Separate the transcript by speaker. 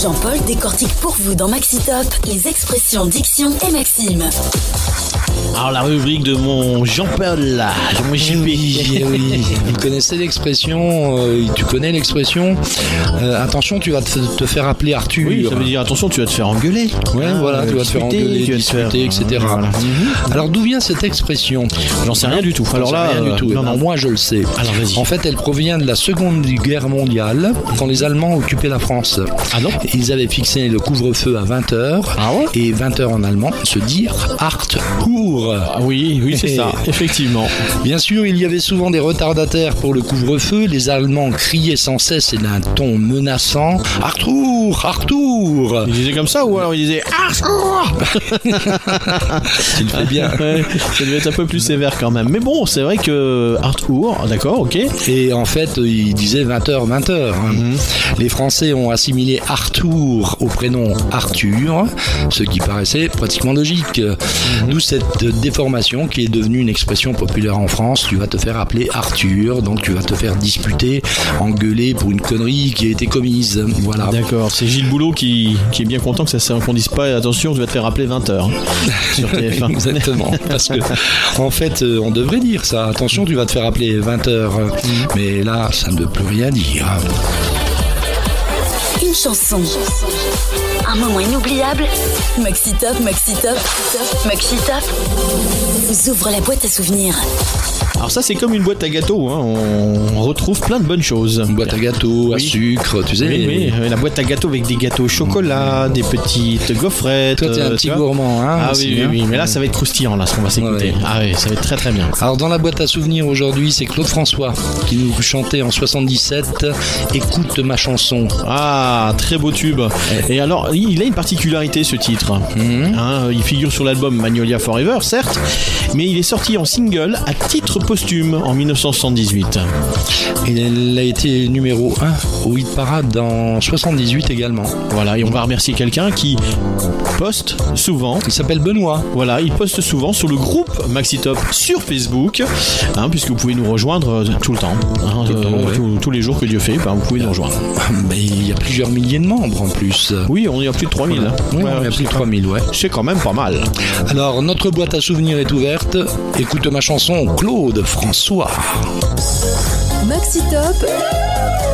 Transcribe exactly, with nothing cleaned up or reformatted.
Speaker 1: Jean-Paul décortique pour vous dans Maxi-Top les expressions diction et maximes.
Speaker 2: Alors la rubrique de mon Jean-Paul là, mon J P.
Speaker 3: Oui, oui. Vous connaissez l'expression, euh, tu connais l'expression euh, attention, tu vas te, te faire appeler Arthur.
Speaker 2: Oui, ça veut dire attention, tu vas te faire engueuler.
Speaker 3: Ouais, ah, voilà, tu vas te faire engueuler,
Speaker 2: tu vas
Speaker 3: discuter,
Speaker 2: te faire,
Speaker 3: et cetera.
Speaker 2: Voilà. Mm-hmm.
Speaker 3: Alors d'où vient cette expression?
Speaker 2: J'en sais rien du tout.
Speaker 3: Alors là, rien du tout.
Speaker 2: Non, non.
Speaker 3: Moi, je le sais.
Speaker 2: Alors vas-y.
Speaker 3: En fait, elle provient de la Seconde Guerre mondiale, quand les Allemands occupaient la France.
Speaker 2: Ah non?
Speaker 3: Ils avaient fixé le couvre-feu à vingt heures.
Speaker 2: Ah ouais?
Speaker 3: Et vingt heures en allemand se dire Acht Uhr.
Speaker 2: Ah oui, oui, c'est ça, effectivement.
Speaker 3: Bien sûr, il y avait souvent des retardataires pour le couvre-feu. Les Allemands criaient sans cesse et d'un ton menaçant Arthur, Arthur.
Speaker 2: Ils disaient comme ça ou alors ils disaient Arthur.
Speaker 3: Tu le fais bien.
Speaker 2: Ouais, ça devait être un peu plus sévère quand même. Mais bon, c'est vrai que Arthur, d'accord, ok.
Speaker 3: Et en fait, ils disaient vingt heures, vingt heures. Mm-hmm. Les Français ont assimilé Arthur au prénom Arthur, ce qui paraissait pratiquement logique. Mm-hmm. D'où cette déformation qui est devenue une expression populaire en France. Tu vas te faire appeler Arthur, donc tu vas te faire disputer, engueuler pour une connerie qui a été commise. Voilà.
Speaker 2: D'accord, c'est Gilles Boulot qui, qui est bien content que ça qu'on dise pas attention, tu vas te faire appeler vingt heures sur T F un.
Speaker 3: Exactement, parce que en fait, on devrait dire ça. Attention, tu vas te faire appeler vingt heures. Mmh. Mais là, ça ne veut plus rien dire.
Speaker 1: Une chanson. Un moment inoubliable. Maxi-Top, Maxi-Top, Maxi-Top vous ouvre la boîte à souvenirs.
Speaker 2: Alors ça, c'est comme une boîte à gâteaux, hein. On retrouve plein de bonnes choses.
Speaker 3: Une boîte à gâteaux, oui. À sucre, tu sais.
Speaker 2: Oui, oui, la boîte à gâteaux avec des gâteaux au chocolat, des petites gaufrettes.
Speaker 3: Toi, t'es un petit gourmand, hein.
Speaker 2: Ah oui, oui, oui, mais là, ça va être croustillant, là, ce qu'on va s'écouter. Ouais, ouais. Ah oui, ça va être très, très bien.
Speaker 3: Alors, dans la boîte à souvenirs aujourd'hui, c'est Claude François qui nous chantait en soixante-dix-sept « Écoute ma chanson ».
Speaker 2: Ah, très beau tube. Et alors, il a une particularité, ce titre. Mm-hmm. Hein, il figure sur l'album Magnolia Forever, certes, mais il est sorti en single à titre posthume en dix-neuf cent soixante-dix-huit.
Speaker 3: Il a été numéro un au hit parade en soixante-dix-huit également.
Speaker 2: Voilà, et on va remercier quelqu'un qui poste souvent.
Speaker 3: Il s'appelle Benoît.
Speaker 2: Voilà, il poste souvent sur le groupe Maxi-Top sur Facebook, hein, puisque vous pouvez nous rejoindre tout le temps. Hein,
Speaker 3: tout le temps
Speaker 2: euh,
Speaker 3: ouais.
Speaker 2: tout, tous les jours que Dieu fait, ben, vous pouvez nous rejoindre.
Speaker 3: Mais il y a plusieurs milliers de membres en plus.
Speaker 2: Oui, on est à plus de trois mille.
Speaker 3: Voilà. Oui,
Speaker 2: ouais,
Speaker 3: on est à plus de trois mille, ouais.
Speaker 2: C'est quand même pas mal.
Speaker 3: Alors, notre boîte à souvenirs est ouverte. Écoute ma chanson Claude François.
Speaker 4: Maxi-Top